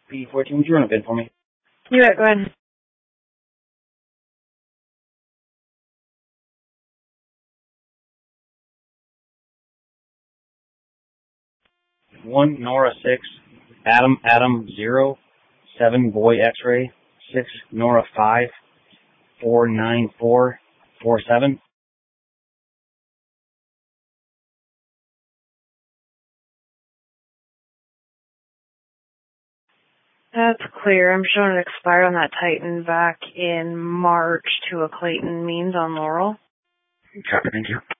P14, would you run a bid for me? Yeah, go ahead. One Nora 6, Adam 0, 7 Boy X-ray, 6 Nora 5, 49447. That's clear. I'm showing it expired on that Titan back in March to a Clayton Means on Laurel. Copy, thank you.